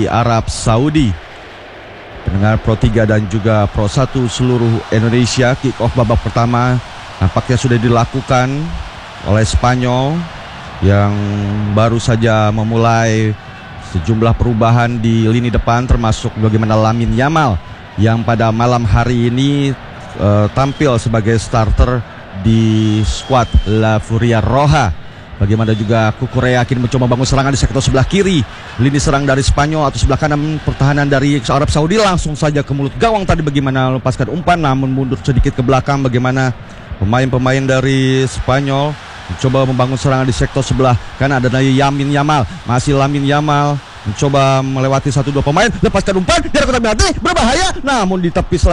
di Arab Saudi. Pendengar Pro 3 dan juga Pro 1 seluruh Indonesia, kick off babak pertama nampaknya sudah dilakukan oleh Spanyol yang baru saja memulai sejumlah perubahan di lini depan, termasuk bagaimana Lamine Yamal yang pada malam hari ini tampil sebagai starter di skuad La Furia Roja. Bagaimana juga Cucurella kini mencoba bangun serangan di sektor sebelah kiri. Lini serang dari Spanyol atau sebelah kanan pertahanan dari Arab Saudi langsung saja ke mulut gawang tadi, bagaimana lepaskan umpan namun mundur sedikit ke belakang. Bagaimana pemain-pemain dari Spanyol mencoba membangun serangan di sektor sebelah kanan. Ada Lamine Yamal, masih Lamine Yamal mencoba melewati 1-2 pemain, lepaskan umpan, jarak kotak penalti berbahaya namun ditepis